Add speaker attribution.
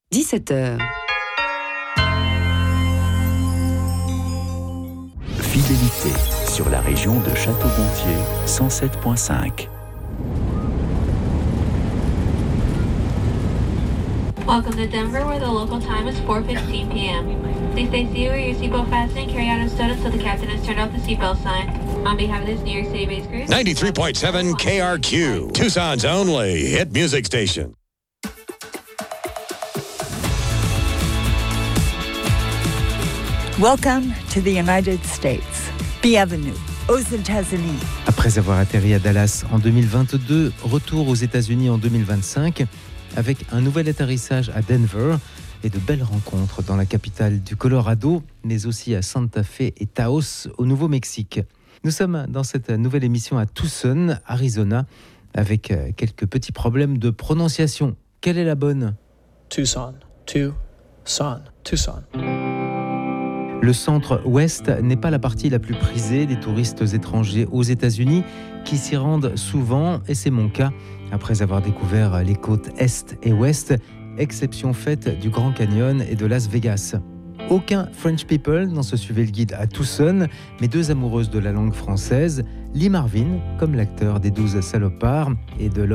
Speaker 1: 17h.
Speaker 2: Fidélité sur la région de Château-Gontier, 107.5.
Speaker 3: Welcome to Denver, where the local time is 4:15 p.m. Please stay seated with your seatbelt fastened and carry out and stood until the captain has turned off the seatbelt sign. On behalf of this New York City-based crew...
Speaker 4: 93.7 KRQ, Tucson's only hit music station.
Speaker 5: Welcome to the United States. Bienvenue aux États-Unis.
Speaker 6: Après avoir atterri à Dallas en 2022, retour aux États-Unis en 2025, avec un nouvel atterrissage à Denver et de belles rencontres dans la capitale du Colorado, mais aussi à Santa Fe et Taos au Nouveau-Mexique. Nous sommes dans cette nouvelle émission à Tucson, Arizona, avec quelques petits problèmes de prononciation. Quelle est la bonne ?
Speaker 7: Tucson.
Speaker 6: Le centre-ouest n'est pas la partie la plus prisée des touristes étrangers aux États-Unis qui s'y rendent souvent, et c'est mon cas, après avoir découvert les côtes est et ouest, exception faite du Grand Canyon et de Las Vegas. Aucun French people n'en se suivait le guide à Tucson, mais deux amoureuses de la langue française, Lee Marvin, comme l'acteur des 12 salopards, et de